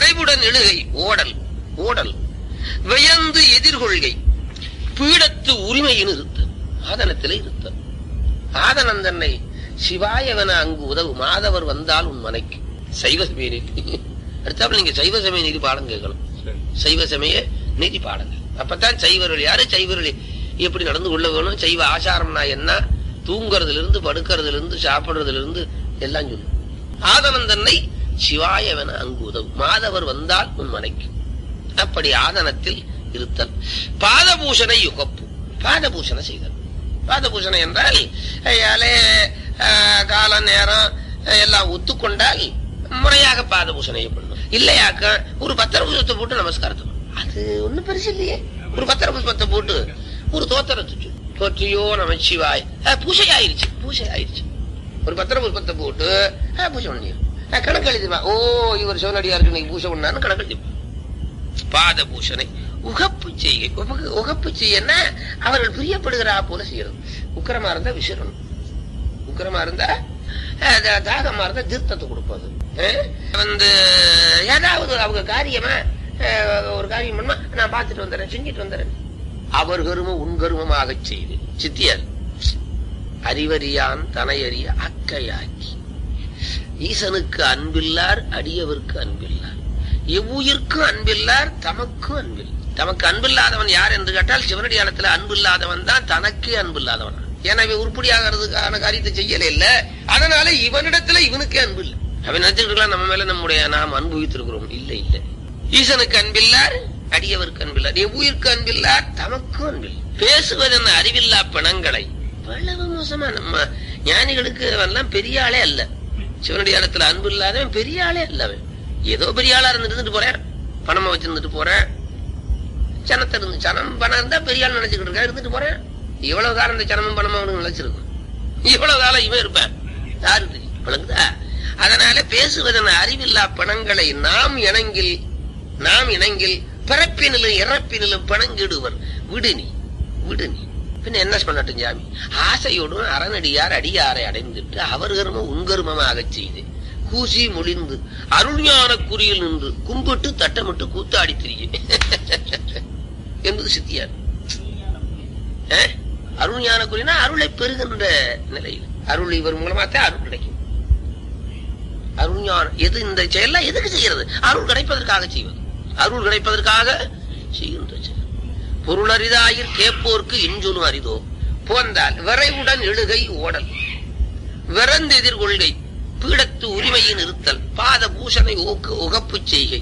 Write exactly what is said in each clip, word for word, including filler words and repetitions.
விரைவுடன் எழுகை ஓடல் ஓடல் வியந்து எதிர்கொள்கை பீடத்து உரிமையின் இருத்தல் ஆதனத்திலே இருத்தல் ஆதனன் தன்னை சிவாயவன அங்கு உதவு மாதவர் வந்தால் உன் மனைக்கு சைவ சமய நீதி அடுத்தாப்புல நீங்க சைவ சமய நீதி பாடம் கேட்கணும். சைவ சமய நீதி பாடங்கள் அப்பதான் சைவர்கள் யாரு சைவர்கள் எப்படி நடந்து கொள்ள வேணும் சைவ ஆச்சாரம்னா என்ன தூங்குறதுல இருந்து படுக்கிறதுல இருந்து சாப்பிடுறதுல இருந்து எல்லாம் சொல்லு. ஆதனன் தன்னை சிவாயவன அங்கு உதவு மாதவர் வந்தால் உன் மனைக்கு அப்படி ஆதனத்தில் இருத்தல். பாதபூஷணை யுகப்பு பாதபூஷணை செய்தல். பாதபூஷணை என்றால் கால நேரம் எல்லாம் ஒத்துக்கொண்டால் முறையாக பாதபூஷணை பண்ணணும். இல்லையாக்க ஒரு பத்திர புஷ்பத்தை போட்டு நமஸ்காரத்தை அது ஒண்ணும் பெருசு இல்லையே. ஒரு பத்திர புஷ்பத்தை போட்டு ஒரு தோத்திரத்து தோற்றியோ நமச்சிவாய் பூசை ஆயிருச்சு பூசை ஆயிருச்சு. ஒரு பத்திர புஷ்பத்தை போட்டு பூசை பண்ணிடும் கணக்கு எழுதிப்பா. ஓ இவர் சிவனடியாருக்கு இன்னைக்கு பூசை பண்ணான்னு கணக்கு எழுதிப்பா. பாத பூஷனை உகப்பு செய்கை. உகப்பு செய்யன்னா அவர்கள் பிரியப்படுகிறா போல செய்யறது. உக்கிரமா இருந்தா விசிறணும். உக்கிரமா இருந்தா தாகமா இருந்தா தீர்த்தத்தை கொடுப்பது. வந்து ஏதாவது அவங்க காரியமா ஒரு காரியம் பண்ணா நான் பார்த்துட்டு வந்துடுறேன் செஞ்சுட்டு வந்துடுறேன். அவர் கருமம் உன் கருமமாக செய்து சித்தியார் அறிவறியான் தனையறிய அக்கையாக்கி ஈசனுக்கு அன்பில்லார் அடியவர்க்கு அன்பில்லார் எவ்வுயிர்க்கும் அன்பில்லார் தமக்கும் அன்பில். தமக்கு அன்பில்லாதவன் யார் என்று கேட்டால் சிவனடியானத்துல அன்பில்லாதவன் தான் தனக்கே அன்பில்லாதவன். எனவே உருப்படியாகிறதுக்கான காரியத்தை செய்யல இல்ல. அதனால இவனிடத்துல இவனுக்கே அன்பு இல்லை. அவன் நினைச்சுக்கலாம் நம்ம மேல நம்முடைய நாம் அனுபவித்திருக்கிறோம். இல்ல இல்ல ஈசனுக்கு அன்பில்லார் அடியவர்க்கு அன்பில்லார் எவ்வுயிர்க்கு அன்பில்லார் தமக்கும் அன்பில். பேசுவதென்ன அறிவில்லா பிணங்களை அவ்வளவு மோசமா. நம்ம ஞானிகளுக்கு எல்லாம் பெரிய ஆளே அல்ல. சிவனடியானத்துல அன்பு இல்லாதவன் பெரிய ஆளே அல்லவன். ஏதோ பெரிய ஆளா இருந்துட்டு போறேன் பணமா வச்சிருந்துட்டு போறேன் சனத்தை இருந்து சனம் பணம் இருந்தா பெரிய ஆள் நினைச்சுக்கிட்டு இருக்கா இருந்துட்டு போறேன். இவ்வளவு காலம் இந்த சனமும் பணமா அவனுக்கு நினைச்சிருக்கும். இவ்வளவு காலம் இவன் இருப்பேன் யாரு தெரியும் விளங்குதா. அதனால பேசுவதன் அறிவில்லா பணங்களை நாம் இணங்கில் நாம் இணங்கில் பிறப்பினிலும் இறப்பினிலும் பணங்கிடுவர். விடுநி விடுநி பின்ன என்ன பண்ணட்டும் சாமி. ஆசையோடும் அறநடியார் அடியாரை அடைந்துட்டு அவர் கருமம் உன்கருமமாக செய்து கூசி மொழிந்து அருள்ஞான குறியில் நின்று கும்பிட்டு தட்டமிட்டு கூத்தாடி திரிய என்பது சித்தியார். அருள்ஞான குறினா அருளை பெறுகின்ற நிலையில் அருள் இவர் மூலமாத்தான் அருள் கிடைக்கும். அருள்ஞான எது இந்த செயல்லாம் எதுக்கு செய்யறது? அருள் கிடைப்பதற்காக செய்வது. அருள் கிடைப்பதற்காக செய்கின்ற செயல். பொருளரிதாயிர் கேட்போர்க்கு இஞ்சொலும் அரிதோ போந்தால் விரைவுடன் எழுகை ஓடல் விரந்து எதிர்கொள்கை பீடத்து உரிமையின் இருத்தல் பாத பூஷனை உகப்பு செய்கை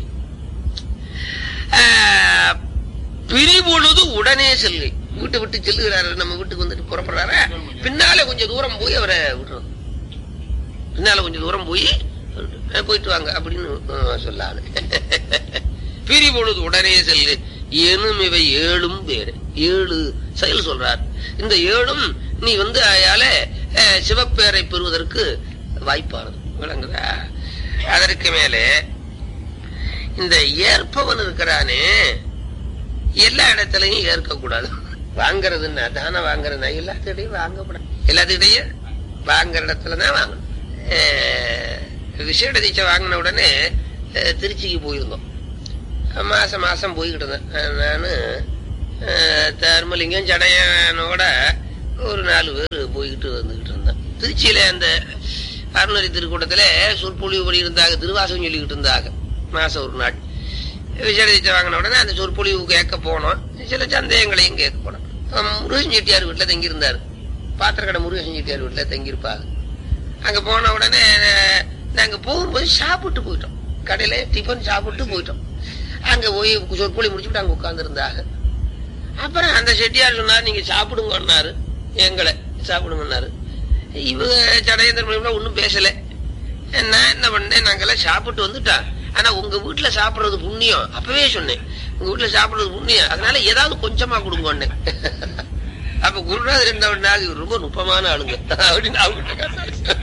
பிரிபொழுது உடனே செல்கை. வீட்டை விட்டு செல்லுகிறாரு நம்ம வீட்டுக்கு வந்துட்டு புறப்படுறாரு பின்னால கொஞ்சம் தூரம் போய் அவரை விடுறது. பின்னால கொஞ்சம் தூரம் போய் போயிட்டு வாங்க அப்படின்னு சொல்லாது. பிரிபொழுது உடனே செல்கை ஏனும் இவை ஏழும் வேறு ஏழு செயல் சொல்றார். இந்த ஏழும் நீ வந்து அயால சிவப்பேரை பெறுவதற்கு வாய்ப்பானது விளங்குதா. அதற்கு மேலே இந்த ஏற்பவன் இருக்கிறானே எல்லா இடத்துலயும் ஏற்க கூடாது. வாங்கறதுன்னா தானே வாங்குறதுனா எல்லாத்துக்கிட்டையும் வாங்கக்கூடாது. எல்லாத்துக்கிட்டையும் வாங்குற இடத்துலதான் வாங்கணும். விசேட தீட்சை வாங்கின உடனே திருச்சிக்கு போயிருந்தோம். மாசம் மாசம் போய்கிட்டு இருந்தேன் நானு தர்மலிங்கம் ஜடையனோட ஒரு நாலு பேர் போய்கிட்டு வந்துகிட்டு இருந்தேன். திருச்சியில அந்த அருணரி திருக்கூட்டத்துல சொற்பொழிவு படி இருந்தாங்க திருவாசகம் சொல்லிக்கிட்டு இருந்தாங்க மாசம் ஒரு நாள். விசேட தீட்சை வாங்கின உடனே அந்த சொற்பொழிவு கேட்க போனோம். சில சந்தேகங்களையும் கேட்க போனோம். முருகன் செட்டியார் வீட்டுல தங்கி இருந்தாரு. பாத்திரக்கடை முருகன் செட்டியார் வீட்டுல தங்கியிருப்பாங்க. அங்க போன உடனே நாங்க போகும்போது சாப்பிட்டு போயிட்டோம். கடையில டிஃபன் சாப்பிட்டு போயிட்டோம். அங்க போய் சொற்பொழி முடிச்சுட்டு அங்க உட்கார்ந்து இருந்தாங்க. அப்புறம் அந்த செட்டியார் சொன்னாரு நீங்க சாப்பிடுங்கன்னாரு. எங்களை சாப்பிடுங்கன்னாரு. இவங்க சடையந்திரன் ஒன்னும் பேசல. நான் என்ன பண்ணேன் நாங்கெல்லாம் சாப்பிட்டு வந்துட்டான். ஆனா உங்க வீட்டுல சாப்பிடுறது புண்ணியம் அப்பவே சொன்னேன். உங்க வீட்டுல சாப்பிடுறது புண்ணியம் அதனால ஏதாவது கொஞ்சமா கொடுங்க. அப்ப குருநாதர் என்ன ரொம்ப நுட்பமான ஆளுங்க அப்படின்னு அவங்க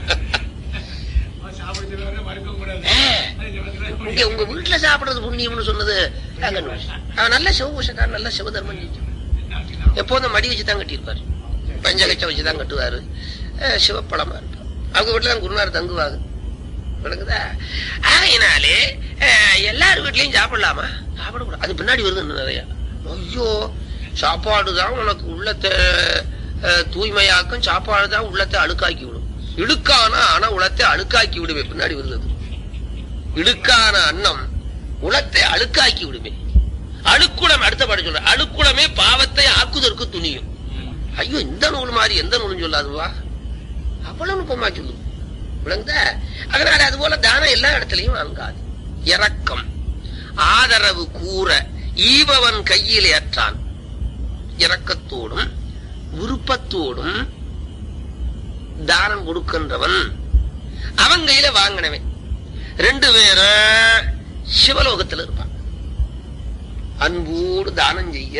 இங்க உங்க வீட்டுல சாப்பிடுறது புண்ணியம்னு சொன்னது அவன் நல்ல சிவபூஷக்காரன் நல்ல சிவதர்மம் செஞ்சு எப்போதும் மடி வச்சுதான் கட்டியிருப்பாரு. பஞ்சகச்ச வச்சுதான் கட்டுவாரு. சிவப்பழமா இருப்பார். அவங்க வீட்டுல தான் குருநாதர் தங்குவாங்க. விளங்குதா. ஆகையினாலே எல்லாரும் வீட்லயும் சாப்பிடலாமா? சாப்பிடக்கூடாது. அது பின்னாடி வருது நிறைய. ஐயோ, சாப்பாடுதான் உனக்கு உள்ளத்தை தூய்மையாக்கும், சாப்பாடுதான் உள்ளத்தை அழுக்காக்கி விடும். இழுக்கான ஆனா உளத்தை அழுக்காக்கி விடுமே. பின்னாடி வருது. இழுக்கான அன்னம் உளத்தை அழுக்காக்கி விடுமே. அழுக்குடம் அடுத்த பாடு சொல்ற, அழுக்குடமே பாவத்தை ஆக்குதற்கு துணியும். ஐயோ, இந்த நூல் மாதிரி எந்த நூலும் சொல்லாதுவா, அவ்வளவு நுட்பமா சொல்லு. விளங்குத? அதனால அது போல தானம் எல்லா இடத்துலயும் வாங்காது. இரக்கம் ஆதரவு கூற ஈபவன் கையில் ஏற்றான். இரக்கத்தோடும் விருப்பத்தோடும் தானம் கொடுக்கின்றவன் அவன் கையில வாங்கினவன். ரெண்டு பேரும் சிவலோகத்தில் இருப்பான். அன்போடு தானம் செய்ய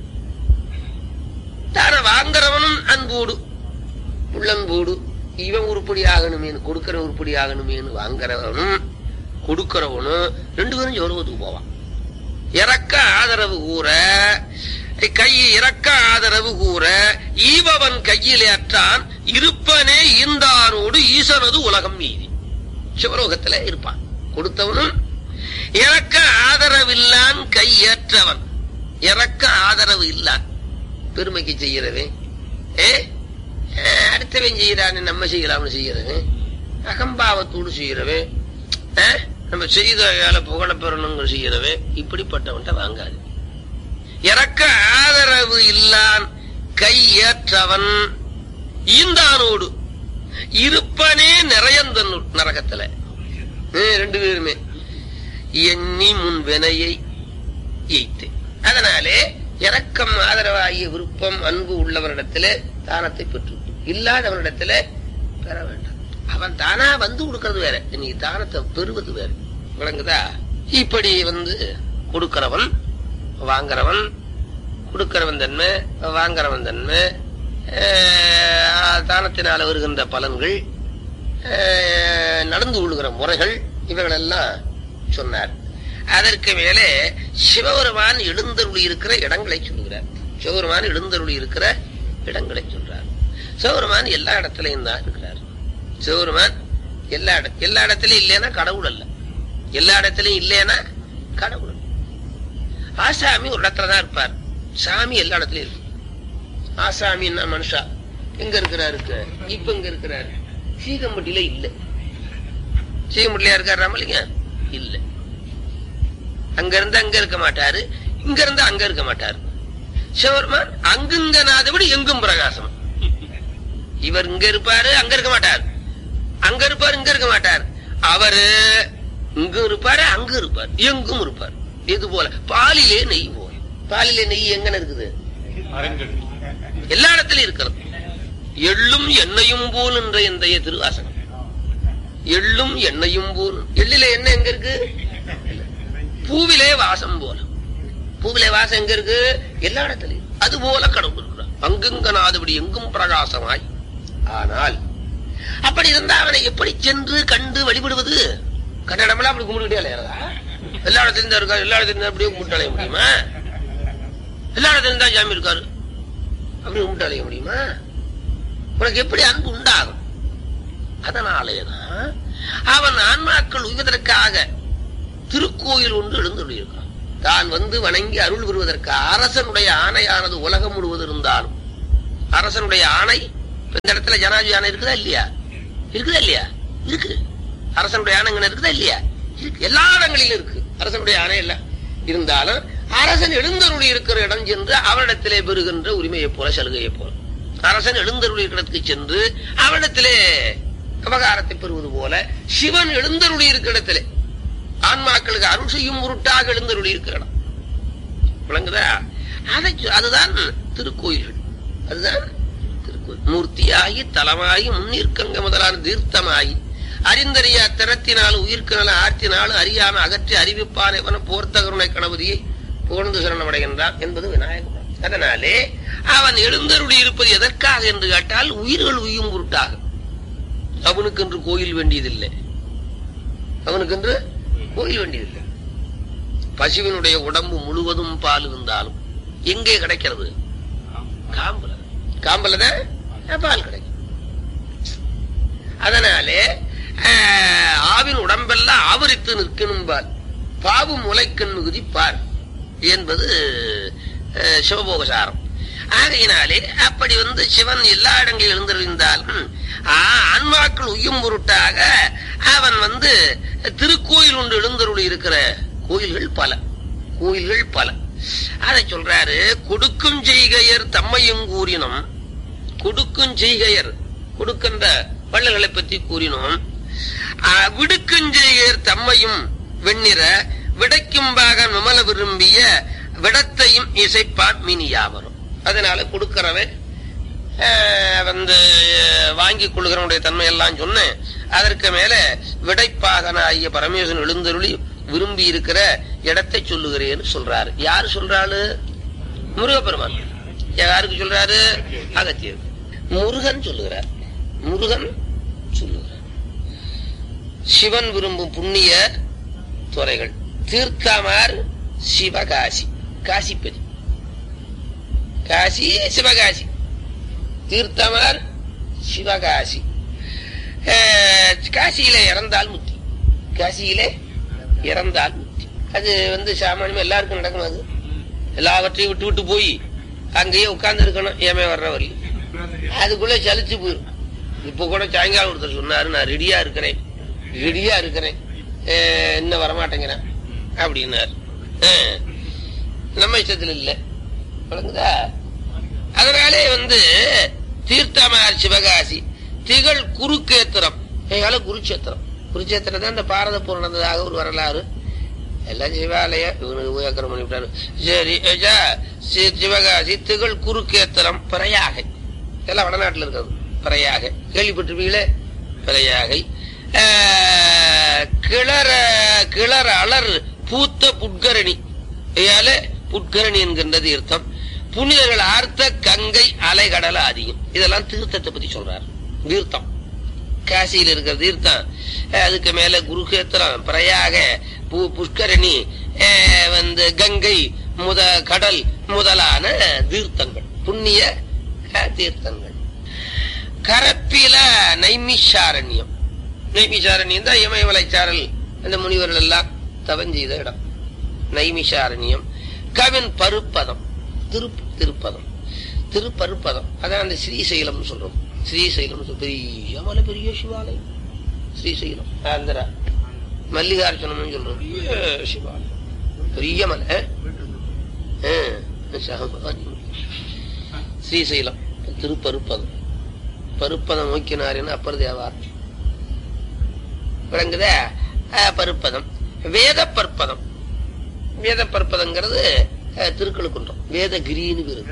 தானம் வாங்குறவனும் அன்போடு உள்ளன்போடு இவன் உருப்படி ஆகணுமேனு, கொடுக்கிற உருப்படி ஆகணுமேனு வாங்குறவனும் கொடுக்கிறவனும் ரெண்டு பேரும் ஜோலோகத்துக்கு போவான். இறக்க ஆதரவு கூற கை இறக்க ஆதரவு கூற ஈபவன் கையில் ஏற்றான் இருப்பனே ஈந்தானோடு ஈசனது உலகம் மீதி. சிவலோகத்துல இருப்பான் கொடுத்தவனும். இறக்க ஆதரவில்லான் கையேற்றவன். இறக்க ஆதரவு இல்லான் பெருமைக்கு செய்யறவன், ஏ அடுத்தவன் செய்யறான்னு நம்ம செய்யலாம்னு செய்யறவன், அகம்பாவத்தோடு செய்யறவன், நம்ம செய்த வேலை புகழ பெறணுங்க செய்யறவன், இப்படிப்பட்டவன்ட்ட வாங்காது. இறக்க ஆதரவு இல்லான் கையேற்றவன் ஈந்தானோடு இருப்பனே நிறையந்த நரகத்துல. ரெண்டு பேருமே எண்ணி முன் வினையை எய்த்து. அதனாலே இரக்கம் ஆதரவாகிய விருப்பம் அன்பு உள்ளவனிடத்துல தானத்தை பெற்று, இல்லாதவனிடத்துல பெற வேண்டாம். அவன் தானா வந்து கொடுக்கறது வேற, நீ தானத்தை பெறுவது வேற. விளங்குதா? இப்படி வந்து கொடுக்கிறவன் வாங்குறவன், கொடுக்கிறவன் தன்மை வாங்குறவன் தன்மை, தானத்தினால வருகின்ற பலன்கள், நடந்து கொள்கிற முறைகள், இவைகள் எல்லாம் சொன்னார். அதற்கு மேலே சிவபெருமான் எழுந்தருளி இருக்கிற இடங்களை சொல்லுகிறார். சிவபெருமான் எழுந்தருளி இருக்கிற இடங்களை சொல்றார். சிவபெருமான் எல்லா இடத்திலையும் தான் இருக்கிறார். சிவபெருமான் எல்லா இட எல்லா இடத்திலையும் இல்லைன்னா கடவுள் அல்ல. எல்லா இடத்திலையும் இல்லைன்னா கடவுள். ஆசாமி ஒரு இடத்துலதான் இருப்பார், சாமி எல்லா இடத்துலயும் இருக்கு. ஆசாமின்னா மனுஷா எங்க இருக்கிறாரு? இப்ப எங்க இருக்கிறாரு? சீகம்பட்டியில இல்ல. சீகம்பட்டியா இருக்காரு ராமலிங்க? இல்ல. அங்க இருந்து அங்க இருக்க மாட்டாரு, இங்க இருந்து அங்க இருக்க மாட்டாரு. சிவபெருமான் அங்குங்க நாதபடி எங்கும் பிரகாசம். இவர் இங்க இருப்பாரு, அங்க இருக்க மாட்டார். அங்க இருப்பாரு, இங்க இருக்க மாட்டார். அவரு இங்கும் இருப்பாரு, அங்க இருப்பார், எங்கும் இருப்பார். இது போல பாலிலே நெய் போல. பாலிலே நெய் எங்க இருக்குது? எல்லா இடத்திலும் இருக்கிறது. எள்ளும் எண்ணெயும் போல் என்ற இந்த திருவாசகம். எள்ளும் எண்ணெயும் போல். எள்ளில எண்ணெய் எங்க இருக்கு? பூவிலே வாசம் போல. பூவிலே வாசம் எங்க இருக்கு? எல்லா இடத்திலையும். அது போல கடவுள் இருக்கிறார். அங்குங்க நாதபடி எங்கும் பிரகாசமாய். ஆனால் அப்படி இருந்தா அவனை எப்படி சென்று கண்டு வழிபடுவது? கன்னடமெல்லாம் அப்படி கும்பிட்டுக்கிட்டே இல்லையா? எல்லா இடத்திலும் தான் இருக்காரு, எல்லா இடத்திலும் அப்படியே கும்பிட்டு அலைய முடியுமா? எல்லா இடத்திலும் தான் சாமி இருக்காரு, அப்படி கும்பிட்டு அலைய முடியுமா? உனக்கு எப்படி அன்பு உண்டாகும்? அதனாலேதான் அவன் ஆன்மாக்கள் உய்வதற்காக திருக்கோயில் ஒன்று எழுந்துள்ளிருக்கான். தான் வந்து வணங்கி அருள் பெறுவதற்கு அரசனுடைய ஆணையானது உலகம் முழுவதும் இருந்தாலும், அரசனுடைய ஆணை இந்த இடத்துல ஜனாதிபதி ஆணை இருக்குதா இல்லையா? இருக்குதா இல்லையா? இருக்கு. அரசனுடைய ஆணை இருக்குதா இல்லையா? இருக்கு. எல்லா இடங்களிலும் இருக்கு அரசனுடைய ஆணை. எல்லாம் இருந்தாலும் அரசன் எழுந்தருளி இருக்கிற இடம் சென்று அவரிடத்திலே பெறுகின்ற உரிமையை போல, சலுகையை போல, அரசன் எழுந்தருளி இடத்துக்கு சென்று அவரிடத்திலே விவகாரத்தை பெறுவது போல சிவன் எழுந்தருளி இருக்கிற இடத்திலே ஆன்மாக்களுக்கு அருள் செய்யும் முருட்டாக எழுந்தருளி இருக்கிற இடம். விளங்குதா? அதை அதுதான் திருக்கோயில்கள். அதுதான் திருக்கோயில். மூர்த்தியாகி தலமாகி முன்னிற்கங்க முதலான தீர்த்தமாகி அறிந்தறியா திறத்தினால் உயிர்க்கு நல ஆர்த்தினாலும் அறியாம அகற்றி அறிவிப்பான் எவன போர்த்த கருணை கணபதியை புகழ்ந்து சரணமடைகின்றான் என்பது விநாயகர். அதனாலே அவன் எழுந்தருளி இருப்பது எதற்காக என்று கேட்டால் உயிர்கள் உயும் பொருட்டாக. அவனுக்கென்று கோயில் வேண்டியதில்லை. அவனுக்கென்று கோயில் வேண்டியதில்லை. பசுவினுடைய உடம்பு முழுவதும் பால் இருந்தாலும் எங்கே கிடைக்கிறது? காம்புல. காம்புலதான் பால் கிடைக்கும். அதனாலே ஆவின் உடம்பெல்லாம் ஆவரித்து நிற்கணும் பால். பாவு முளைக்கண் மிகுதி பார் என்பது சிவபோகசாரம். ஆகையினாலே அப்படி வந்து சிவன் எல்லா இடங்களில் எழுந்திருந்தாலும் ஆன்மாக்கள் உய்யும் பொருட்டாக அவன் வந்து திருக்கோயில் ஒன்று எழுந்தருளி இருக்கிற கோயில்கள் பல கோயில்கள் பல. அதை சொல்றாரு. கொடுக்கும் செய்கையர் தம்மையும் கூறினோம். கொடுக்கும் செய்கையர் கொடுக்கின்ற வள்ளல்களை பற்றி கூறினோம். விடுக்கும் செய்கையர் தம்மையும் வெண்ணிற விடைக்கும் பாகன் விமல விரும்பிய விடத்தையும் இசைப்பான் மினியாவரும். அதனால கொடுக்கிறவன் வந்து வாங்கி கொள்கிறவனுடைய தன்மை எல்லாம் சொன்னேன். அதற்கு மேல விடைப்பாகனாகிய பரமேஸ்வரன் எழுந்தருளி விரும்பி இருக்கிற இடத்தை சொல்லுகிறேன்னு சொல்றாரு. யாரு சொல்றாரு? முருகப்பெருமான். யாருக்கு சொல்றாரு? அகத்தியர். முருகன் சொல்லுகிறார். முருகன் சொல்லுகிறார். சிவன் விரும்பும் புண்ணிய துறைகள் தீர்த்தமார் சிவகாசி. காசிப்பதி காசி சிவகாசி. தீர்த்தமார் சிவகாசி. காசியில இறந்தால் முத்தி. காசியிலே இறந்தால் முத்தி. அது வந்து சாமானியமா எல்லாருக்கும் நடக்கும். அது எல்லாவற்றையும் விட்டு விட்டு போய் அங்கேயே உட்கார்ந்து இருக்கணும். ஏமே வர்ற வரல அதுக்குள்ள சலிச்சு போயிடும். இப்ப கூட சாயங்காலம் ஒருத்தர் சொன்னாரு, நான் ரெடியா இருக்கிறேன் ரெடியா இருக்கிறேன் இன்னும் வரமாட்டேங்கிறேன் அப்படின்னாரு. நம்ம இஷ்டத்துல இல்ல. விளங்குதா? அதனாலே வந்து தீர்த்தமார் சிவகாசி திகழ் குருக்கேத்திரம். குருச்சேத்திரம் குருச்சேத்திரம் தான் இந்த பாரத போர் நடந்ததாக ஒரு வரலாறு. எல்லாம் சிவாலயம் இவனுக்கு உயக்கரம் பண்ணிவிட்டாரு. சரி, சிவகாசி திகழ் குருக்கேத்திரம் பிரயாகை. எல்லாம் வடநாட்டில் இருக்கிறது. பிரயாகை கேள்விப்பட்டிருப்பீங்களே. பிரயாகை கிளற கிளற அலர் பூத்த புட்கரணி. புட்கரணி என்கின்ற தீர்த்தம். புனிதர்கள் ஆர்த்த கங்கை அலைகடல அதிகம். இதெல்லாம் தீர்த்தத்தை பத்தி சொல்றார். தீர்த்தம் காசியில் இருக்கிற தீர்த்தம். அதுக்கு மேல குருகேத்திரம், பிரயாக, புஷ்கரணி, வந்து கங்கை முத கடல் முதலான தீர்த்தங்கள், புண்ணிய தீர்த்தங்கள். கரப்பில நைமிஷாரண்யம். நைமிஷாரண்யம் தான் இமயமலைச்சாரல் அந்த முனிவர்கள் எல்லாம் தவம் செய்த இடம். நைமிஷாரண்யம். கவின் பருப்பதம். திரு திருப்பதம் திருப்பருப்பதம் அதான் அந்த ஸ்ரீசைலம் சொல்றோம். ஸ்ரீசைலம் பெரிய மலை, பெரிய சிவாலயம் ஸ்ரீசைலம். ஆந்திரா மல்லிகார்ஜுனம் சொல்றோம். சிவாலயம் பெரிய மலை. ஸ்ரீசைலம் திருப்பருப்பதம். பருப்பதம் நோக்கினாருன்னு அப்பர் தேவார். விளங்குத? பருப்பதம். வேத பற்பதம். வேத பற்பதங்கிறது திருக்கழுக்குன்றம். வேதகிரின்னு பேரு.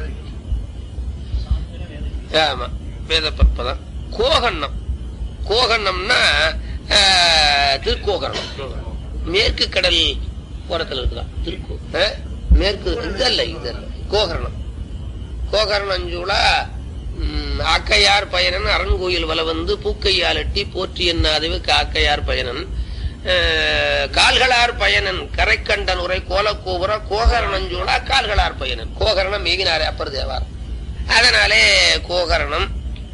ஆமா, வேத பற்பதம். கோகர்ணம். கோகர்ணம்னா திருக்கோகர்ணம். மேற்கு கடல் ஓரத்தில் இருக்குதான் திருக்கோ. மேற்கு இதல்ல இதல்ல கோகர்ணம். கோகர்ணஞ்சூளா ஆக்கையார் பயனன் அரண்கோயில் வல வந்து பூக்கையால் எட்டி போற்றி என்னாதவே காக்கையார் பயனன் கால்களார் பயனன் கரைக்கண்டன் உரை கோலக்கோபுர கோகரணஞ்சூளா கால்களார் பயனன். கோகரணம் மேகினாரே அப்பர் தேவார். அதனாலே கோகரணம்.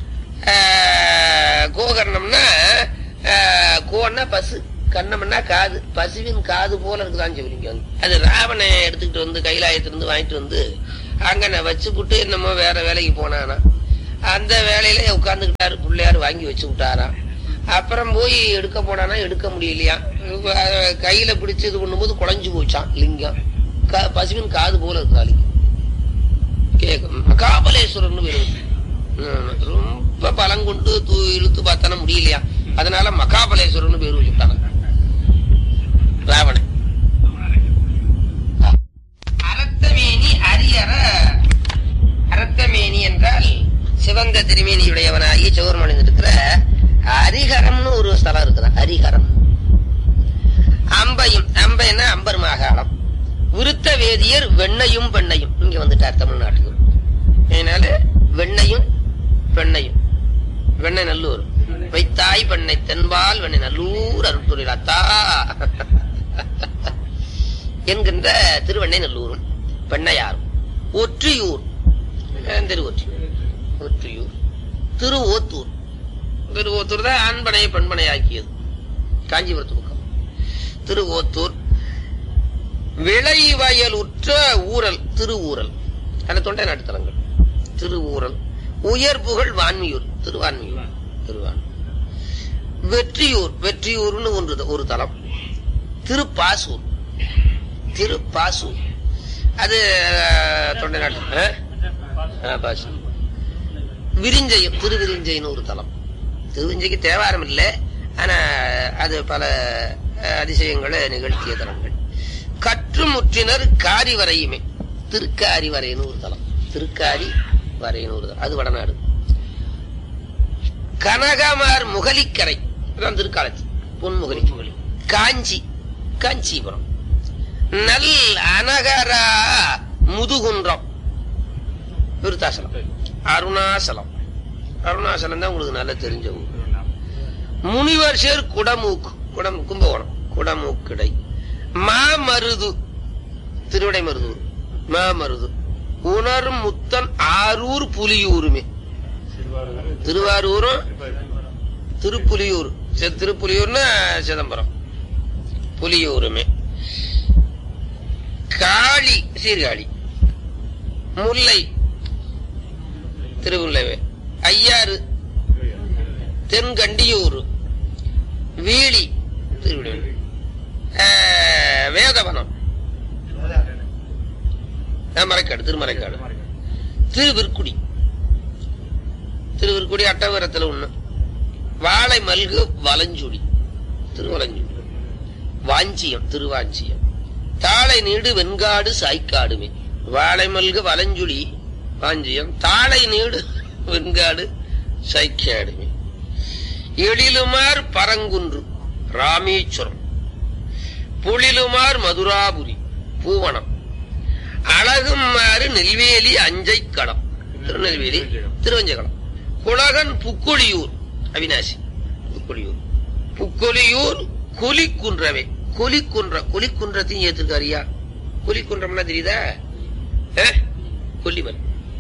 கோகரணம்னா கோன்னா பசு, கண்ணம்னா காது. பசுவின் காது போல இருக்குதான் சிவலிங்கம். அது ராவணை எடுத்துக்கிட்டு வந்து கைலாயத்திலிருந்து வாங்கிட்டு வந்து அங்க வச்சு விட்டு என்னமோ வேற வேலைக்கு போனானா. அந்த வேலையில உட்கார்ந்துக்கிட்டாரு. பிள்ளையாரு வாங்கி வச்சு விட்டாராம். அப்புறம் போய் எடுக்க போனானா எடுக்க முடியலையா. கையில பிடிச்சு இது பண்ணும்போது குழஞ்சு போச்சான் லிங்கம். பசுவின் காது போல இருக்கா லிங்கம். கேட்கும். மகாபலேஸ்வரன் பேரு. ரொம்ப பலங்கொண்டு இழுத்து பார்த்தான முடியலையா. அதனால மகாபலேஸ்வரன் பேரு வச்சுட்டாங்க ராவணன். அரத்தமேனி அரியற. அரத்தமேனி என்றால் சிவந்த திருமேனியுடையவனாகி சிவருமானில் இருக்கிற அரிகரம்னு ஒரு ஸ்தலம் இருக்குதான். அரிகரம். அம்பையும். அம்பைன்னா அம்பர் மாகாணம். விருத்த வேதியர் வெண்ணையும் பெண்ணையும் இங்க வந்துட்டார் தமிழ்நாட்டுக்கு. அதனால வெண்ணையும் பெண்ணையும். வெண்ணை நல்லூர் வைத்தாய் பெண்ணை தென்பால் வெண்ணை நல்லூர் அருள்துறையில் அத்தா என்கின்ற திருவெண்ணை நல்லூரும் பெண்ணையாரும். ஒற்றியூர் திருவொற்றியூர். ஒற்றியூர். திருவோத்தூர். திருவோத்தூர் தான் ஆண்பனை பெண்பனை ஆக்கியது. காஞ்சிபுரத்து பக்கம் திருவோத்தூர். விளைவயல் உற்ற ஊரல் திருவூரல், அந்த தொண்டை நாட்டு தலங்கள். திருவூரல், உயர் புகழ் வான்மியூர், திருவான்மியூர், திருவான் வெற்றியூர், வெற்றியூர்னு ஒன்று ஒரு தலம். திருப்பாசூர், திருப்பாசூர் அது தொண்டை நாட்டு. விரிஞ்சயம், திருவிரிஞ்சைன்னு ஒரு தலம். திருவிஞ்சைக்கு தேவாரம் இல்லை, ஆனா அது பல அதிசயங்களை நிகழ்த்திய தலங்கள். கற்று முற்றினர் காரி வரையுமே, திருக்காரி வரைன்னு ஒரு தலம். திருக்காரி வரைன்னு ஒரு தலம், அது வடநாடு. கனகமார் முகலிக்கரை, அதான் திருக்காலத்தி பொன்முகலி. காஞ்சி, காஞ்சிபுரம். நல் அனகரா முதுகுன்றம், விருத்தாசலம். அருணாசலம், அருணாசலம் தான் உங்களுக்கு நல்லா தெரிஞ்ச ஊர். முனிவர் சேர் குடமூக்கு, குடம் கும்பகோணம், குடமூக்கிடை. மாமருது, திருவிடை மருதூர், மாமருது. உணரும் முத்தன் ஆரூர் புலியூருமே, திருவாரூரும் திருப்புலியூர், திருப்புலியூர்னா சிதம்பரம், புலியூருமே. காளி, சீர்காழி. முல்லை, திருமுல்லைவே. ஐயாறு, தென்கண்டியூர். வீழி, திருவிடை. வேதவனம், மறைக்காடு, திருமறைக்காடு. திருவிற்குடி, திருவிற்குடி அட்டவரத்தில் ஒண்ணு. வாழை மல்கு வலஞ்சுடி, திருவலஞ்சுடி. வாஞ்சியம், திருவாஞ்சியம். தாளை நீடு வெண்காடு சாய்க்காடுமே. வாழை மல்கு வலஞ்சுடி வாஞ்சியம், தாளை நீடு வெண்காடு சாய்க்காடுமே. எழிலுமார் பரங்குன்று ராமேஸ்வரம். புலிலுமார் மதுராபுரி பூவனம். அழகுமாறு நெல்வேலி அஞ்சை களம், திருநெல்வேலி திருவஞ்சைகளம். குலகன் புக்கொழியூர், அவினாசி, புக்கொழியூர். புக்கொழியூர் கொலிக்குன்றவே, கொலிக்குன்ற, கொலிக்குன்றத்தையும் ஏத்திருக்காரியா? கொலிக்குன்றம்னா தெரியுதா? கொல்லிமலை.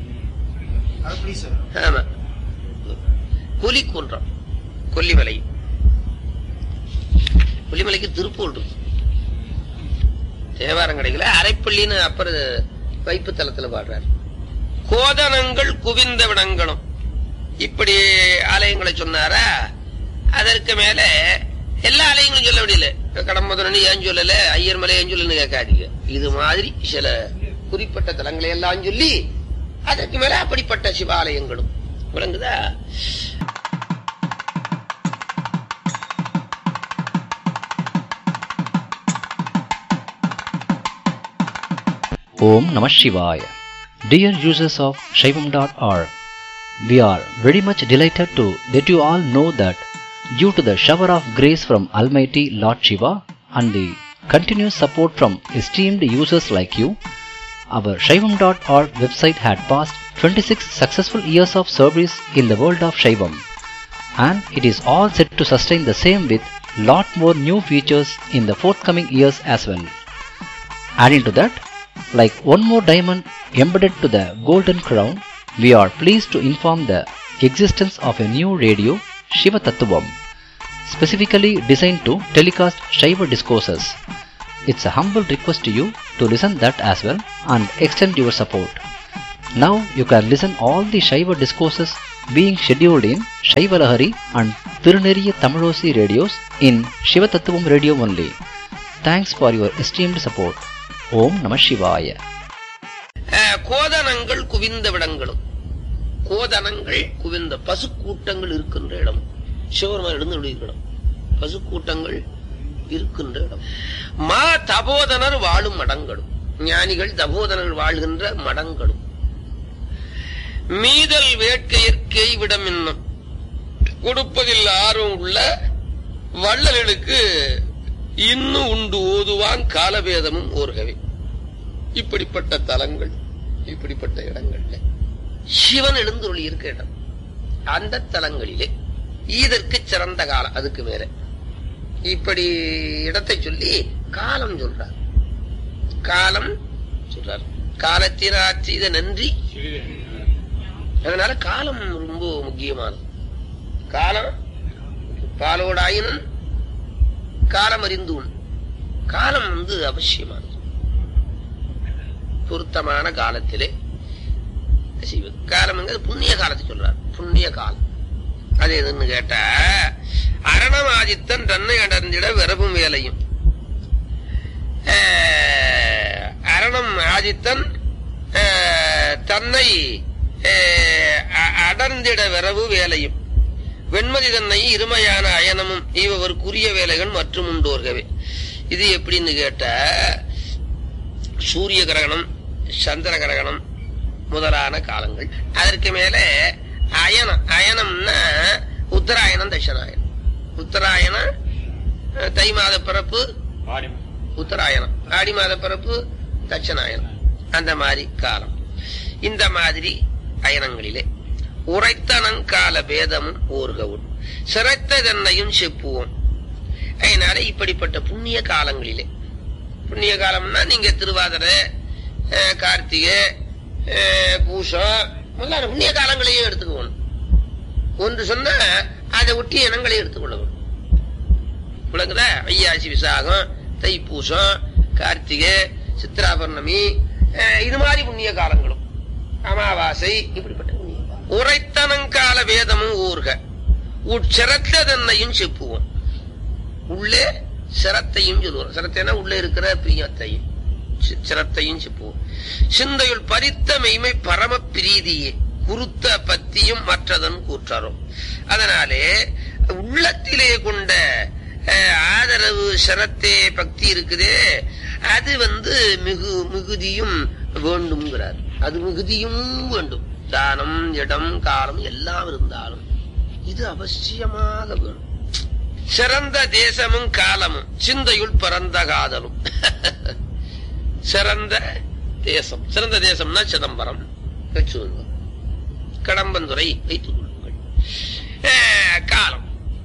ஆமா, கொலிக்குன்றம், கொல்லிமலை. கொல்லிமலைக்கு திருப்பூர் இருக்கு, தேவாரம் கிடைக்கல. அரைப்பள்ளின்னு அப்புறம் வைப்பு தலத்துல பாடுறாரு. கோதனங்கள் குவிந்த விடங்களும், இப்படி ஆலயங்களை சொன்னாரா. அதற்கு மேல எல்லா ஆலயங்களும் சொல்ல முடியல. கடம்பதுரணி ஏன் சொல்லல, ஐயர் மலை ஏன் சொல்லு கேட்காதீங்க. இது மாதிரி சில குறிப்பிட்ட தலங்களை எல்லாம் சொல்லி அதற்கு மேல அப்படிப்பட்ட சிவாலயங்களும் விளங்குதா. Om Namah Shivaya. Dear users of Shaivam dot org, we are very much delighted to let you all know that due to the shower of grace from Almighty Lord Shiva and the continuous support from esteemed users like you, our Shaivam dot org website had passed twenty-six successful years of service in the world of Shaivam, and it is all set to sustain the same with lot more new features in the forthcoming years as well. Adding to that, like one more diamond embedded to the golden crown, we are pleased to inform the existence of a new radio, Shiva Tattvam, specifically designed to telecast Shiva discourses. It's a humble request to you to listen that as well and extend your support. Now you can listen all the Shiva discourses being scheduled in Shiva Lahari and Tiruneriya Tamilosi radios in Shiva Tattvam radio only. Thanks for your esteemed support. Om Namah Shivaya. கோதனங்கள் குவிந்த விடங்களும், கோதனங்கள் குவிந்த பசுக்கூட்டங்கள் இருக்கின்ற இடம், சிவபெருமான் எழுந்து இடம், பசுக்கூட்டங்கள் இருக்கின்ற இடம். மா தபோதனர் வாழும் மடங்களும், ஞானிகள் தபோதனர்கள் வாழ்கின்ற மடங்களும். மீதல் வேட்கையற்கை விடம் என்னும், கொடுப்பதில் ஆர்வம் உள்ள வள்ளல்களுக்கு இன்னும் உண்டு ஓதுவான் காலபேதமும் ஓர்கவே. இப்படிப்பட்ட தலங்கள், இப்படிப்பட்ட இடங்கள்ல சிவன் எழுந்தருளி இருக்க இடம், அந்த தலங்களிலே இதற்கு சிறந்த காலம். அதுக்கு மேல இப்படி இடத்தை சொல்லி காலம் சொல்றார், காலம் சொல்றார். காலத்தினார் செய்த நன்றி. அதனால காலம் ரொம்ப முக்கியமானது. காலம் பாலோடாயினும் காலம் அறிந்து, காலம் வந்து அவசியமானது. பொருத்தமான காலத்திலே செய்வது. காலம்ங்கிறது புண்ணிய காலத்தை சொல்றார். புண்ணிய காலம் அது எதுன்னு கேட்டா, அரணமாதித்தன் தன்னை அடர்ந்திட விரவும் வேலையும். அரணம் ஆதித்தன் தன்னை அடர்ந்திட விரவு வேலையும், வெண்மதி தன்னை இருமையான அயனமும் இவருக்குரிய வேலைகள் மற்றும் உண்டோர்கவே. இது எப்படின்னு கேட்டா, சூரிய கிரகணம், சந்திர கிரகணம் முதலான காலங்கள். அதற்கு மேல அயனம். அயனம்னா உத்தராயணம், தட்சிணாயனம். உத்தராயணம் தை மாத பிறப்பு உத்தராயணம், ஆடி மாத பிறப்பு தட்சிணாயனம். அந்த மாதிரி காலம். இந்த மாதிரி அயனங்களிலே உரைத்தனங்கால பேதமும் ஓர்கவும் சிறைத்த தன்னையும் செப்புவோம். அதனால இப்படிப்பட்ட புண்ணிய காலங்களிலே, புண்ணிய காலம்னா நீங்க திருவாதிரை, கார்த்திகை, பூசம் முதலான புண்ணிய காலங்களையும் எடுத்துக்கணும். ஒன்று சொன்னா அதை ஒட்டி இனங்களையும் எடுத்துக்கொள்ளணும். விளங்குதா? வையாசி விசாகம், தைப்பூசம், கார்த்திகை, சித்ரா பௌர்ணமி, இது மாதிரி புண்ணிய காலங்களும், அமாவாசை, இப்படிப்பட்ட புண்ணிய காலம். உரைத்தனங்கால வேதமும் ஊர்க உட்சிரத்த தன்னையும் செப்புவோம். உள்ளே சிரத்தையும் சொல்லுவோம். சிரத்தைனா உள்ளே இருக்கிற பிரியத்தையும் சிரத்தையும் செப்புவோம். சிந்தையுள் பறித்த மெய்மை பரம பிரீதியே குருத்த பத்தியும் மற்றதன் கூற்றாரும். அதனாலே உள்ளத்திலே கொண்ட ஆதரவு சிரத்தே பக்தி இருக்குதே, அது வந்து மிகு மிகுதியும் வேண்டும்ங்கிறார். அது மிகுதியும் வேண்டும். தானம், இடம், காலம் எல்லாம் இருந்தாலும் இது அவசியமாக வேணும். சிறந்த தேசமும் காலமும் சிந்தையுள் பிறந்த காதலும். சிறந்த தேசம், சிறந்த தேசம்னா சிதம்பரம், கடம்பந்துறை வைத்துக் கொள்ளுங்கள். காலம்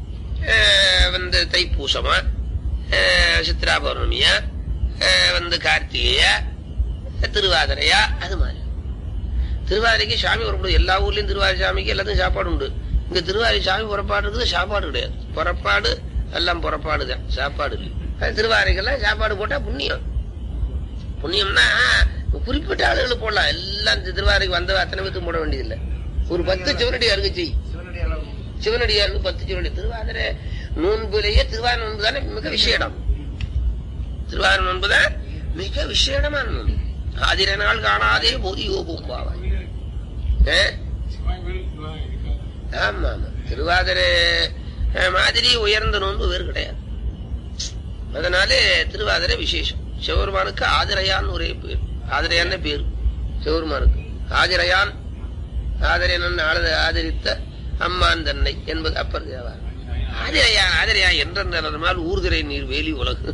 வந்து தைப்பூசமா, சித்ரா பௌர்ணமியா, வந்து கார்த்திகையா, திருவாதிரையா, அது மாதிரி. திருவாதிரைக்கு சாமி புறப்படும். எல்லா ஊர்லயும் திருவாதிரை சாமிக்கு எல்லாத்துக்கும் சாப்பாடு உண்டு. இங்க திருவாதிரை சாமி புறப்பாடு இருக்குது, சாப்பாடு கிடையாது. புறப்பாடு எல்லாம் புறப்பாடுதான், சாப்பாடு இல்லை. திருவாதிரைக்கெல்லாம் சாப்பாடு போட்டா புண்ணியம். புண்ணியம்னா குறிப்பிட்ட ஆளுகளுக்கு போடலாம். எல்லாம் திருவாதிரைக்கு வந்த அத்தனை பேத்துக்கு போட வேண்டியதில்லை. ஒரு பத்து சிவனடியாருக்கு செய். சிவனடியாருக்கு பத்து சிவனடி. திருவாதிரை நோன்புலேயே திருவாதிரை நோன்பு தானே மிக விசேடம். திருவாதிரை நோன்பு தான் மிக விசேடமான நோன்பு. ஆதிர நாள் காணாதே போதியோ பூம்பாவாய். ஆமா ஆமா, திருவாதிரை மாதிரி உயர்ந்த நோன்பு வேறு கிடையாது. அதனாலே திருவாதிரை விசேஷம். சிவபெருமானுக்கு ஆதிரையான் ஒரே பேர். ஆதிரையான் பேரு சிவபெருமானுக்கு. ஆதிரையான், ஆதிரையன் ஆதரித்த அம்மான் தன்னை என்பது அப்பர் தேவார். ஆதிரையான் ஆதிரையா என்றால் ஊர்திரை நீர் வேலி உலகு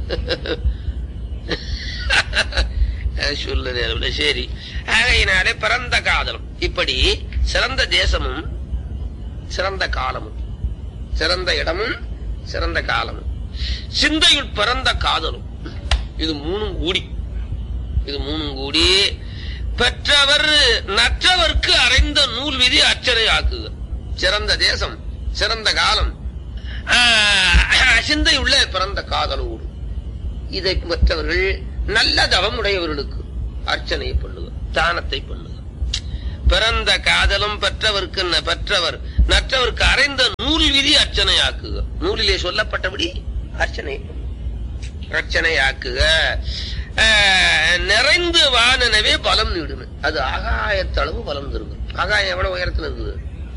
சொல்லுது. சரி, ஆகையினாலே பிறந்த காதலும் இப்படி சிறந்த தேசமும் சிறந்த காலமும் சிறந்த இடமும் சிறந்த காலமும் சிந்தையுள் பிறந்த காதலும், இது மூணும் கூடி இது மூணும் கூடி பெற்றவர் நற்றவர்க்கு அறைந்த நூல் விதி அர்ச்சனை ஆக்குக. சிறந்த தேசம், சிறந்த காலம், சிந்தை உள்ள பிறந்த காதலோடு இதை பெற்றவர்கள் நல்ல தவம் உடையவர்களுக்கு அர்ச்சனை பண்ணுக, தானத்தை பண்ணுக. பிறந்த காதலும் பெற்றவர்க்கு பெற்றவர் நற்றவர்க்கு அறைந்த நூல் விதி அர்ச்சனை ஆக்குக. நூலிலே சொல்லப்பட்டபடி அர்ச்சனை அர்ச்சனை ஆக்குக. நிறைந்து வானனவே பலம் நீடுமே. அது ஆகாயத்தளவு பலம் தருங்க. ஆகாயம் எவ்வளவு உயரத்தில் இருக்குது?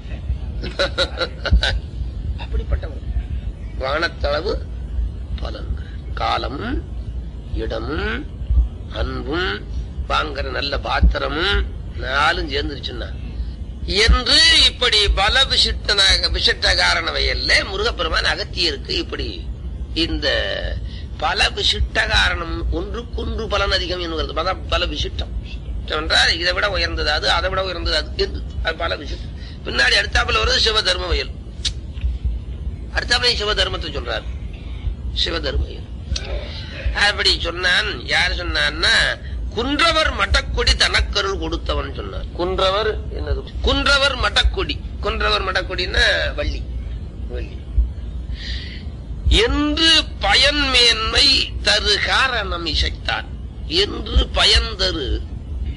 அப்படிப்பட்டவன் வானத்தளவு பலன். காலமும் இடமும் அன்பும் வாங்குற நல்ல பாத்திரமும் நாளும் சேர்ந்துருச்சுன்னா என்று இப்படி பல விசிட்ட விசிட்ட காரண வயல்ல முருகப்பெருமான் அகத்தியருக்கு இப்படி இந்த பல விசிட்ட காரணம் ஒன்றுக்கொன்று பலன் அதிகம் என்கிறது பல விசிட்டம் என்றால் இதை விட உயர்ந்தது அது, அதை விட உயர்ந்தது அது, அது பல விசிட்டம். பின்னாடி அடுத்தாப்புல வருது சிவ தர்ம வயல். அடுத்தாப்புல சிவ தர்மத்தை சொல்றாரு. சிவ தர்ம வயல் அப்படி சொன்னான். யார் சொன்னான்னா குன்றவர் மட்டக்கொடி தனக்கருள் கொடுத்தவன் சொன்னார். குன்றவர் என்னது? குன்றவர் மட்டக்கொடி. குன்றவர் மட்டக்கொடின்னா வள்ளி. வள்ளி என்று பயன் மேன்மை தரு காரணம் இசைத்தான் என்று பயன் தரு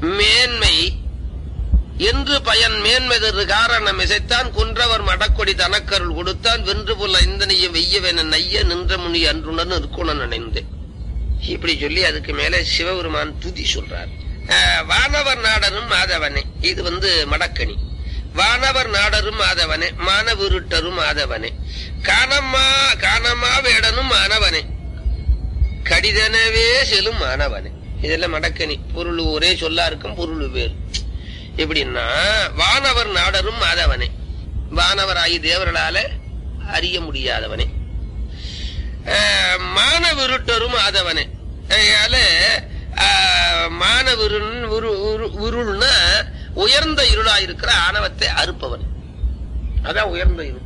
மேன்மை என்று பயன் மேன்மைதரு காரணம் இசைத்தான் குன்றவர் மடக்கொடி தனக்கருள் கொடுத்தான் வென்று புல இந்தனையும் வெய்யவென நைய நின்ற முனி அன்றுடன் இருக்குணன் நினைந்தேன். இப்படி சொல்லி அதுக்கு மேல சிவபெருமான் துதி சொல்றார். வானவர் நாடரும் மாதவனே, இது வந்து மடக்கணி. வானவர் நாடரும் மாதவனே, மானவிருட்டரும் மாதவனே, காணமா காணமா வேடனும் மாணவனே, கடிதனவே செல்லும் மாணவனே. இதெல்லாம் மடக்கணி. பொருள் ஒரே சொல்லா இருக்கும், பொருள் வேறு. எப்படின்னா வானவர் நாடரும் மாதவனே, வானவராகி தேவர்களால அறிய முடியாதவனே, மானவிருட்டரும் மாதவனே. அதனால மானவிருள்னா உயர்ந்த இருளா இருக்கிற ஆணவத்தை அறுப்பவன். அதான் உயர்ந்த இருள்,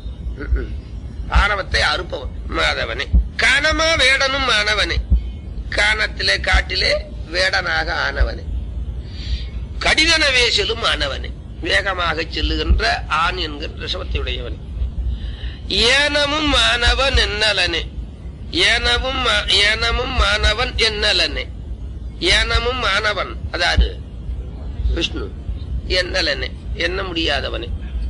ஆணவத்தை அறுப்பவன் மாதவனே. காணமா வேடனும் மாணவனே, காணத்திலே காட்டிலே வேடனாக ஆனவனே. கடிதனவே செல்லும் ஆனவனே, வேகமாக செல்லுகின்ற ஆண் என்கின்ற சபத்தையுடையவன். ஏனமும் மாணவன் என்னலனே, ஏனமும் ஏனமும் மாணவன் என்னலனே, ஏனமும் மாணவன் அதாவது விஷ்ணு, என்னலனே எண்ண முடியாதவனே.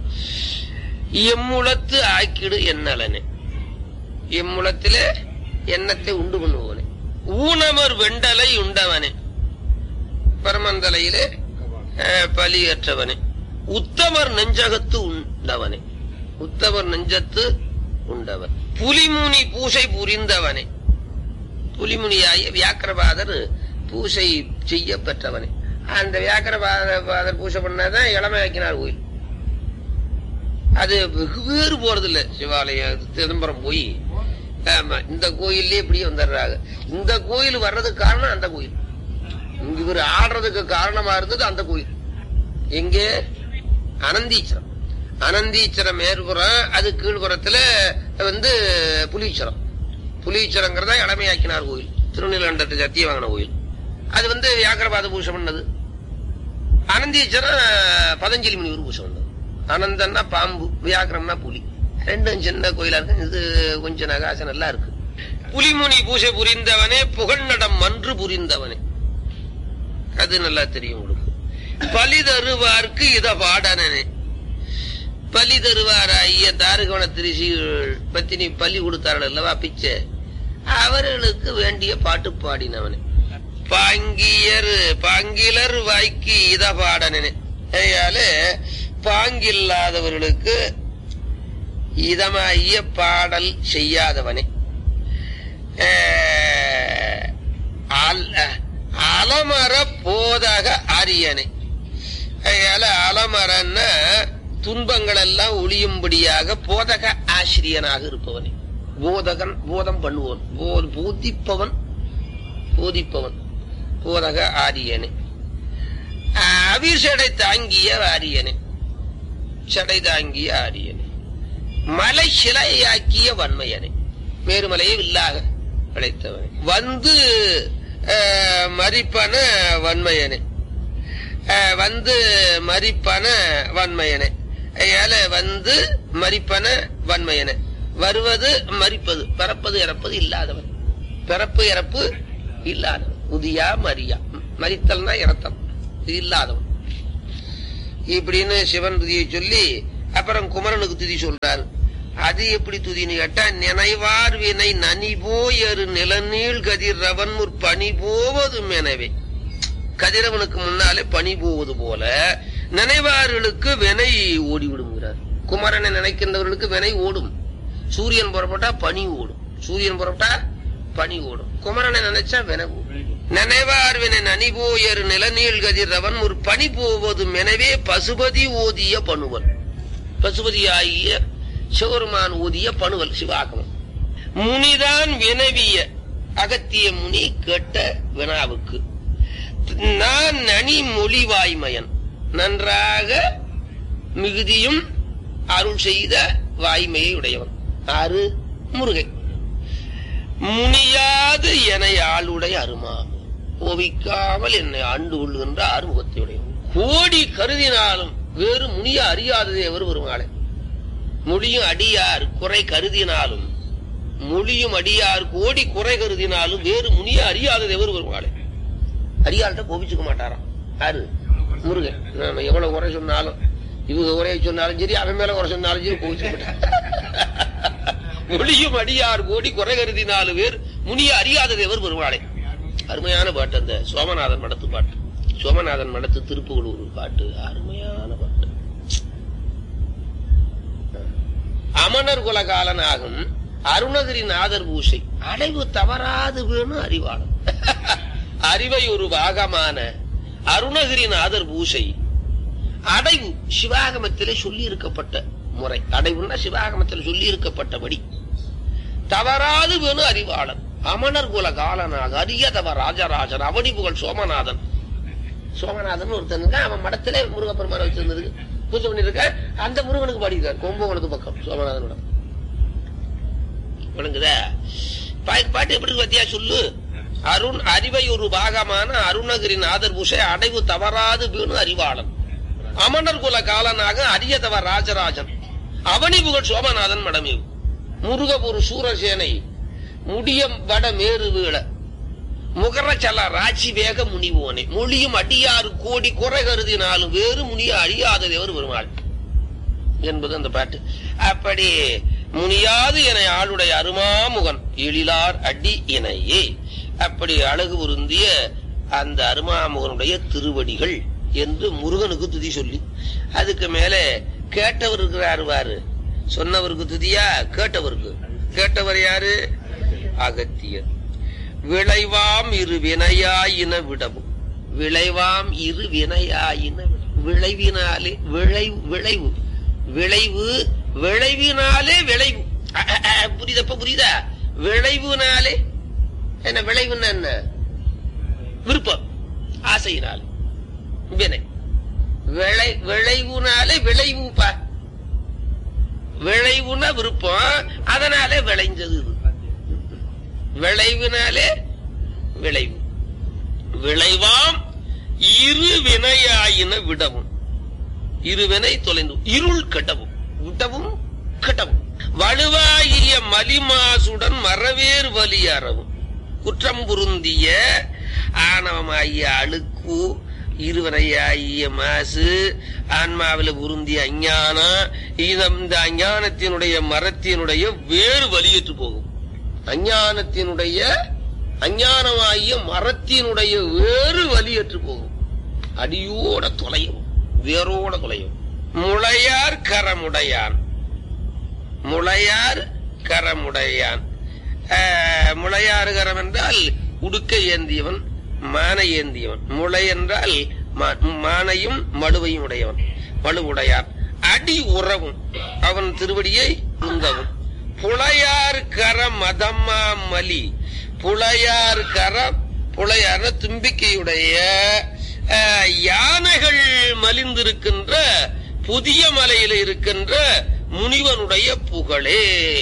எம்முளத்து ஆக்கிடு என்னலனே, எம்முளத்திலே எண்ணத்தை உண்டு பண்ணுவனே. ஊனமர் வெண்டலை உண்டவனே, பரமந்தலையிலே பலியற்றவனே. உத்தமர் நெஞ்சகத்து உண்டவனே, உத்தமர் நெஞ்சத்து உண்டவன். புலிமுனி பூசை புரிந்தவனே, புலிமுனியாய வியாக்கிரபாதர் பூசை செய்ய பெற்றவனே. அந்த வியாக்கிரபாதர் பூசை பண்ணாதான் இளமையாக்கினார் கோயில். அது வேறு போறது இல்ல. சிவாலயம் சிதம்பரம் போய் இந்த கோயிலே இப்படியே வந்துடுறாங்க. இந்த கோயில் வர்றதுக்கு காரணம் அந்த கோயில், இவர் ஆடுறதுக்கு காரணமா இருந்தது அந்த கோயில். எங்கே? அனந்தீச்சரம். அனந்தீச்சரம் மேற்புறம், அது கீழ்புறத்துல வந்து புலீச்சரம். புலீச்சரங்கிறதா இளமையாக்கினார் கோயில். திருநீலகண்டத்தை சத்திய வாங்கின கோயில். அது வந்து வியாக்கிரபாத பூசை பண்ணது. அனந்தீச்சரம் பதஞ்சலி முனிவர் பூசை பண்ணது. அனந்தன்னா பாம்பு, வியாக்கிரம்னா புலி. ரெண்டும் சின்ன கோயிலா இருக்கு. இது கொஞ்சம் நகாசம் நல்லா இருக்கு. புலிமுனி பூசை புரிந்தவனே, புகழ்நடம் மன்று புரிந்தவனே, அது நல்லா தெரியும் உங்களுக்கு. பலி தருவார்க்கு இத பாடனே, பலி தருவாராகிய தாருகவன திருஷிகள் பத்தினி பலி கொடுத்தார்கள் அல்லவா, பிச்சை, அவர்களுக்கு வேண்டிய பாட்டு பாடினவனே. பாங்கியர் பாங்கிலர் வாய்க்கு இத பாடனே, அதனால பாங்கில்லாதவர்களுக்கு இதமாகிய பாடல் செய்யாதவனே. அலமர போதக ஆரியனை, அதனால அலமரன்னா துன்பங்கள் எல்லாம் ஒளியும்படியாக போதக ஆசிரியனாக இருப்பவனே. போதகன், போதம் பண்ணுவோன், போதிப்பவன், போதிப்பவன், போதக ஆரியனே. அவிர்சடை தாங்கிய ஆரியனே, சடை தாங்கிய ஆரியனே. மலை சிலையாக்கிய வன்மையனே, மேருமலையை வில்லாக அழைத்தவனே. வந்து மரிப்பன வன்மையனே, வந்து மரிப்பன வன்மையனே. அதனால வந்து மரிப்பன வன்மையனே, வருவது மரிப்பது, பிறப்பது இறப்பது இல்லாதவன், பிறப்பு இறப்பு இல்லாதவன். உதியா மரியா, மரித்தல்னா இறத்தல், இது இல்லாதவன். இப்படின்னு சிவன் துதியை சொல்லி அப்புறம் குமரனுக்கு துதி சொல்றாரு. அது எப்படி துதின்னு கேட்டா, நினைவார் வினை நனி போயரு நிலநீள் கதிரவன் முற் பனி போவது எனவே, கதிரவனுக்கு முன்னாலே பனி போவது போல நினைவார்களுக்கு வினை ஓடிவிடுங்கிறார். குமரனை நினைக்கின்றவர்களுக்கு வினை ஓடும். சூரியன் புறப்பட்டா பனி ஓடும், சூரியன் புறப்பட்டா பனி ஓடும். குமரனை நினைச்சா வினை ஓடும். நினைவார் வினை நனி போயரு நிலநீள் கதிரவன் ஒரு பனி போவது எனவே பசுபதி ஓதிய பணுவல், பசுபதி ஆகிய சிவருமான் ஓதிய பணுவல் சிவாகமம். முனிதான் வினவிய அகத்திய முனி கேட்ட வினாவுக்கு நான் நனி மொழி வாய்மயன், நன்றாக மிகுதியும் அருள் செய்த வாய்மையை உடையவன். ஆறு முருகை. முனியாது என ஆளுடைய அருமா, கோவிக்காமல் என்னை ஆண்டு கொள்ளுகின்ற ஆறுமுகத்தை உடையவன். கோடி கருதினாலும் வேறு முனிய அறியாததே எவர் வருவாளே. மொழியும் அடியார் குறை கருதினாலும், மொழியும் அடியார் கோடி குறை கருதினாலும் வேறு முனிய அறியாதது எவர் வருவாளே. அடியாள்கிட்ட கோபிச்சுக்க மாட்டாராம். யாரு? முருகன். நாம எவ்வளவு குறை சொன்னாலும், இவங்க குறைய சொன்னாலும் சரி, அவன் மேல குறை சொன்னாலும் சரி, கோவிச்சுக்கிட்டேன். ஒளியும் அடியார் கோடி குறை கருதி நாலு பேர் முனிய அறியாத தேவர் பெருமாளை. அருமையான பாட்டு அந்த சோமநாதன் மடத்து பாட்டு. சோமநாதன் மடத்து திருப்புகழூர் பாட்டு அருமையான பாட்டு. அமனர் குலகாலனாகும் அருணகிரி நாதர் பூசை அடைவு தவறாது வேணும் அறிவாளம். அறிவை ஒரு பாகமான அருணகிரி நாதர் பூசை அடைவு சிவாகமத்திலே சொல்லி இருக்கப்பட்ட முறை. அடைவுன்னா சிவாகமத்தில் சொல்லி இருக்கப்பட்டபடி தவறாது வேணும் அறிவாளன். அமனர் குல காலனாக அரியதவ ராஜராஜன் அவனி புகழ் சோமநாதன். சோமநாதன் ஒருத்தன் அவன் மடத்திலே முருகப்பெருமான வச்சிருந்தது பூஜை பண்ணிருக்க. அந்த முருகனுக்கு பாடிக்கிறார் கும்பகோணத்து பக்கம் சோமநாதனோட. வணங்குதா பாட்டு எப்படி பத்தியா சொல்லு. அருண் அறிவை ஒரு பாகமான அருணகிரி நாதர் பூசை அடைவு தவறாது வேணும் அறிவாளன். அமனர் குல காலனாக அரியதவ ராஜராஜன் அவனி புகழ் சோமநாதன் மடமேவு. முருகபுரு சூரசேனை முடியம் வட மேறு வீழ முகரச்சல ராட்சி வேக முனிவோனே மொழியும் அடியாறு கோடி குறை கருதினாலும் வேறு முனிய அழியாத தேவர் பெருமாள் என்பது அந்த பாட்டு. அப்படி முனியாது என ஆளுடைய அருமாமுகன் எழிலார் அடி இணையே. அப்படி அழகு பொருந்திய அந்த அருமாமுகனுடைய திருவடிகள் என்று முருகனுக்கு துதி சொல்லி, அதுக்கு மேல கேட்டவர் இருக்கிறாரு வாரு. சொன்னவருக்கு துதியா, கேட்டவருக்கு. கேட்டவர் யாரு? அகத்தியர். விளைவாம் இரு வினையாயின விடவும். விளைவாம் இரு வினையாயின விளைவினாலே விளைவு விளைவு விளைவு விளைவினாலே விளைவு. புரியுதப்ப புரியுதா? விளைவுனாலே என்ன? விளைவுன்னா என்ன? விருப்பம், ஆசையினாலே வினை. விளை விளைவுனாலே விளைவுப்பா. விளைவுனா விருப்பம், அதனாலே விளைஞ்சது. விளைவினாலே விளைவு. விளைவாம் இரு வினையாயின விடவும். இருவினை தொலைந்து இருள் கெட்டவும் விட்டவும் கெட்டவும். வலுவாகிய மலிமாசுடன் மரவேறு வலி அறவும். குற்றம் பொருந்திய ஆணவமாகிய அழுக்கு இருவனையாகிய மாசு ஆன்மாவில பொருந்திய அஞ்ஞானம். இந்த அஞ்ஞானத்தினுடைய மரத்தினுடைய வேறு வலியற்று போகும். அஞ்ஞானத்தினுடைய அஞ்ஞானமாகிய மரத்தினுடைய வேறு வலியற்று போகும். அடியோட தொலையும், வேரோட தொலையும். முளையார் கரமுடையான். முளையார் கரமுடையான். முளையாறு கரம் என்றால் உடுக்க ஏந்தியவன், மான ஏந்தியவன். முளை என்றால் மானையும் மடுவையும் உடையவன், மடுவுடையார். அடி உறவும் அவன் திருவடியை உந்தவும். புலையார் கர மதம்மா மலி. புலையார் கரம், புலையார் தும்பிக்கையுடைய யானைகள் மலிந்திருக்கின்ற புதிய மலையில இருக்கின்ற முனிவனுடைய புகழே.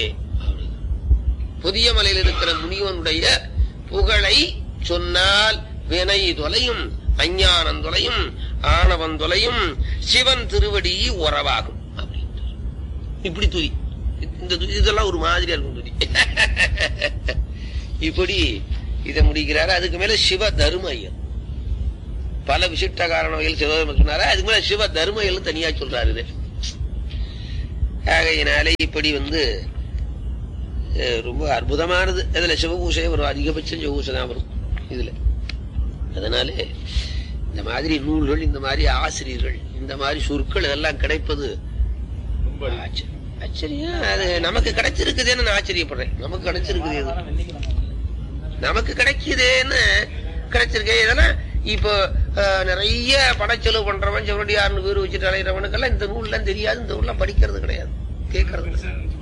புதிய மலையில் இருக்கிற முனிவனுடைய புகழை சொன்னால் வினை தொலையும், அஞ்ஞானம் தொலையும், ஆணவன் தொலையும், சிவன் திருவடி உறவாகும். அப்படின்ட்டு இப்படி துதி. இந்த இதெல்லாம் ஒரு மாதிரியா இருக்கும் துதி. இப்படி இதை முடிக்கிறாரு. அதுக்கு மேல சிவ தர்மையர் பல விசிஷ்ட காரண வகையில் சிவதர்மம் சொன்னாரு. அதுக்கு மேல சிவ தர்மையல் தனியா சொல்றாரு. இது ஆகையினாலே இப்படி வந்து ரொம்ப அற்புதமானது. இதுல சிவபூசை வரும், அதிகபட்சம் சிவபூசை தான் வரும் இதுல. அதனாலே இந்த மாதிரி நூல்கள், இந்த மாதிரி ஆசிரியர்கள், இந்த மாதிரி சொற்கள் இதெல்லாம் கிடைப்பது ஆச்சரியம். அது நமக்கு கிடைச்சிருக்குதேன்னு நான் ஆச்சரியப்படுறேன். நமக்கு கிடைச்சிருக்குது, நமக்கு கிடைக்குதேன்னு கிடைச்சிருக்கேன். இதெல்லாம் இப்போ நிறைய படைச்செலவு பண்றவன் செவனடியார்னு பேர் வச்சுட்டு அலைகிறவனுக்கெல்லாம் இந்த நூல்லாம் தெரியாது, இந்த நூல்லாம் படிக்கிறது கிடையாது, கேட்கறது.